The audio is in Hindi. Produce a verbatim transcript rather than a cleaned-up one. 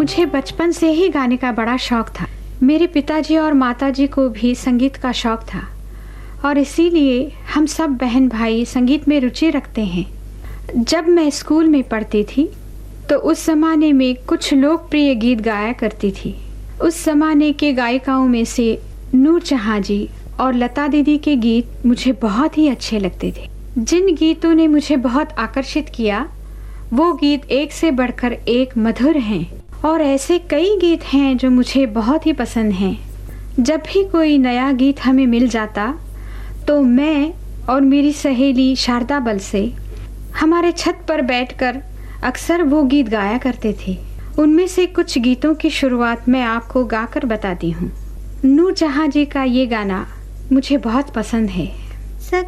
मुझे बचपन से ही गाने का बड़ा शौक था। मेरे पिताजी और माताजी को भी संगीत का शौक था और इसीलिए हम सब बहन भाई संगीत में रुचि रखते हैं। जब मैं स्कूल में पढ़ती थी तो उस ज़माने में कुछ लोकप्रिय गीत गाया करती थी। उस ज़माने के गायिकाओं में से नूरजहां जी और लता दीदी के गीत मुझे बहुत ही अच्छे लगते थे। जिन गीतों ने मुझे बहुत आकर्षित किया वो गीत एक से बढ़कर एक मधुर हैं और ऐसे कई गीत हैं जो मुझे बहुत ही पसंद हैं। जब भी कोई नया गीत हमें मिल जाता तो मैं और मेरी सहेली शारदा बलसे हमारे छत पर बैठकर अक्सर वो गीत गाया करते थे। उनमें से कुछ गीतों की शुरुआत मैं आपको गाकर बताती हूँ। नूरजहां जी का ये गाना मुझे बहुत पसंद है।